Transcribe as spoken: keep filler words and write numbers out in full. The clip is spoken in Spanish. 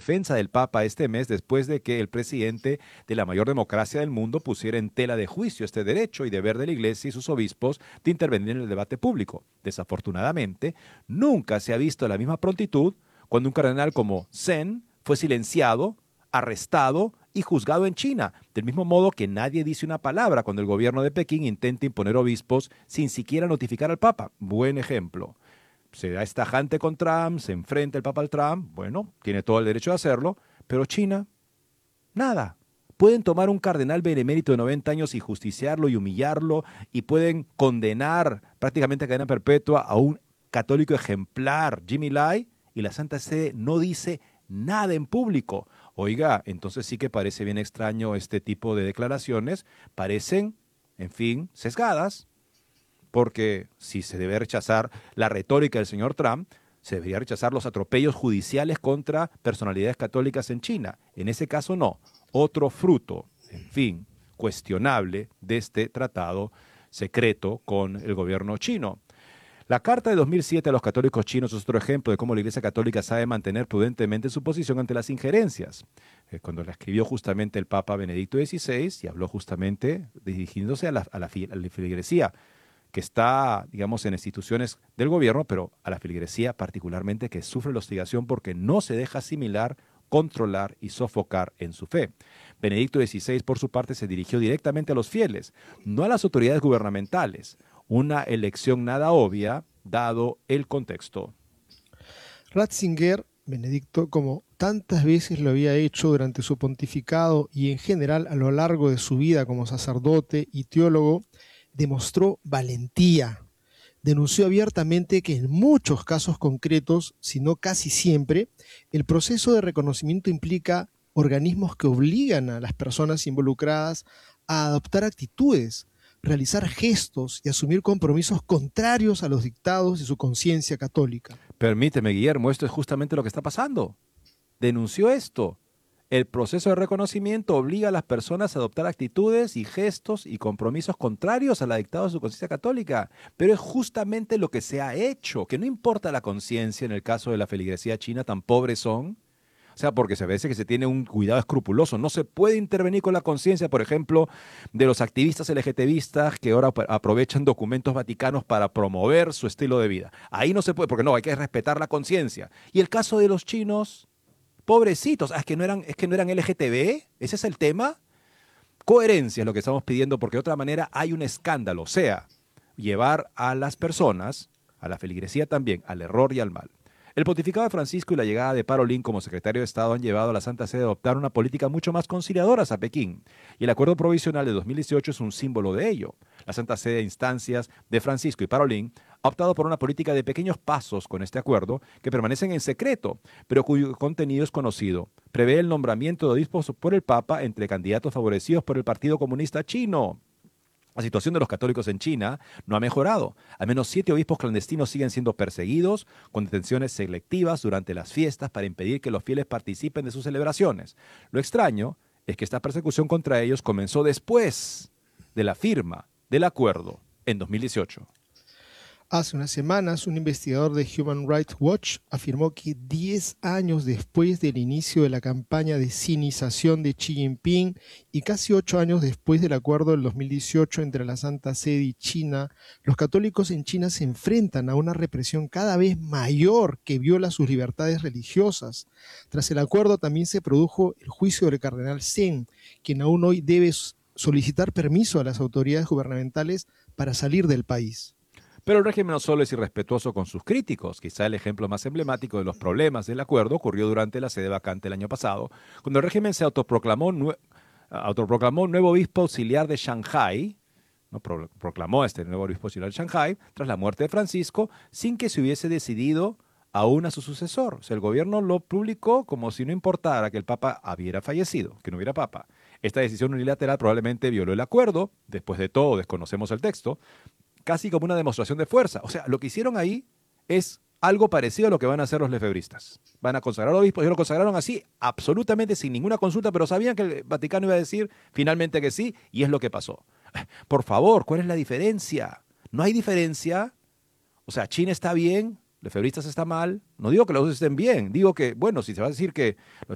defensa del Papa este mes después de que el presidente de la mayor democracia del mundo pusiera en tela de juicio este derecho y deber de la Iglesia y sus obispos de intervenir en el debate público. Desafortunadamente, nunca se ha visto la misma prontitud cuando un cardenal como Zen fue silenciado, arrestado y juzgado en China, del mismo modo que nadie dice una palabra cuando el gobierno de Pekín intenta imponer obispos sin siquiera notificar al Papa. Buen ejemplo. Se da estajante con Trump, se enfrenta el Papa al Trump, bueno, tiene todo el derecho de hacerlo, pero China, nada. Pueden tomar un cardenal benemérito de noventa años y justiciarlo y humillarlo, y pueden condenar prácticamente a cadena perpetua a un católico ejemplar, Jimmy Lai, y la Santa Sede no dice nada en público. Oiga, entonces sí que parece bien extraño este tipo de declaraciones, parecen, en fin, sesgadas, porque si se debe rechazar la retórica del señor Trump, se debería rechazar los atropellos judiciales contra personalidades católicas en China. En ese caso no. Otro fruto, en fin, cuestionable de este tratado secreto con el gobierno chino. La Carta de dos mil siete a los católicos chinos es otro ejemplo de cómo la Iglesia Católica sabe mantener prudentemente su posición ante las injerencias. Eh, cuando la escribió justamente el Papa Benedicto dieciséis y habló justamente dirigiéndose a la, a la, a la feligresía, que está, digamos, en instituciones del gobierno, pero a la feligresía particularmente que sufre la hostigación porque no se deja asimilar, controlar y sofocar en su fe. Benedicto dieciséis, por su parte, se dirigió directamente a los fieles, no a las autoridades gubernamentales. Una elección nada obvia, dado el contexto. Ratzinger, Benedicto, como tantas veces lo había hecho durante su pontificado y en general a lo largo de su vida como sacerdote y teólogo, demostró valentía. Denunció abiertamente que en muchos casos concretos, si no casi siempre, el proceso de reconocimiento implica organismos que obligan a las personas involucradas a adoptar actitudes, realizar gestos y asumir compromisos contrarios a los dictados de su conciencia católica. Permíteme, Guillermo, esto es justamente lo que está pasando. Denunció esto. El proceso de reconocimiento obliga a las personas a adoptar actitudes y gestos y compromisos contrarios a la dictado de su conciencia católica. Pero es justamente lo que se ha hecho, que no importa la conciencia en el caso de la feligresía china, tan pobres son. O sea, porque se ve que se tiene un cuidado escrupuloso. No se puede intervenir con la conciencia, por ejemplo, de los activistas LGTBistas que ahora aprovechan documentos vaticanos para promover su estilo de vida. Ahí no se puede, porque no, hay que respetar la conciencia. Y el caso de los chinos, pobrecitos, es que no eran, es que no eran L G T B, ese es el tema. Coherencia es lo que estamos pidiendo, porque de otra manera hay un escándalo. O sea, llevar a las personas, a la feligresía también, al error y al mal. El pontificado de Francisco y la llegada de Parolin como secretario de Estado han llevado a la Santa Sede a adoptar una política mucho más conciliadora hacia Pekín, y el acuerdo provisional de dos mil dieciocho es un símbolo de ello. La Santa Sede, a instancias de Francisco y Parolin, ha optado por una política de pequeños pasos con este acuerdo, que permanecen en secreto, pero cuyo contenido es conocido. Prevé el nombramiento de obispos por el Papa entre candidatos favorecidos por el Partido Comunista Chino. La situación de los católicos en China no ha mejorado. Al menos siete obispos clandestinos siguen siendo perseguidos con detenciones selectivas durante las fiestas para impedir que los fieles participen de sus celebraciones. Lo extraño es que esta persecución contra ellos comenzó después de la firma del acuerdo en dos mil dieciocho. Hace unas semanas, un investigador de Human Rights Watch afirmó que diez años después del inicio de la campaña de sinización de Xi Jinping y casi ocho años después del acuerdo del dos mil dieciocho entre la Santa Sede y China, los católicos en China se enfrentan a una represión cada vez mayor que viola sus libertades religiosas. Tras el acuerdo también se produjo el juicio del cardenal Zen, quien aún hoy debe solicitar permiso a las autoridades gubernamentales para salir del país. Pero el régimen no solo es irrespetuoso con sus críticos. Quizá el ejemplo más emblemático de los problemas del acuerdo ocurrió durante la sede vacante el año pasado, cuando el régimen se autoproclamó, nue autoproclamó nuevo obispo auxiliar de Shanghái, ¿no? Pro proclamó este nuevo obispo auxiliar de Shanghái tras la muerte de Francisco, sin que se hubiese decidido aún a su sucesor. O sea, el gobierno lo publicó como si no importara que el Papa hubiera fallecido, que no hubiera Papa. Esta decisión unilateral probablemente violó el acuerdo. Después de todo, desconocemos el texto, casi como una demostración de fuerza. O sea, lo que hicieron ahí es algo parecido a lo que van a hacer los lefebristas. Van a consagrar obispos, y lo consagraron así, absolutamente sin ninguna consulta, pero sabían que el Vaticano iba a decir finalmente que sí, y es lo que pasó. Por favor, ¿cuál es la diferencia? No hay diferencia. O sea, China está bien, lefebristas está mal. No digo que los dos estén bien, digo que, bueno, si se va a decir que los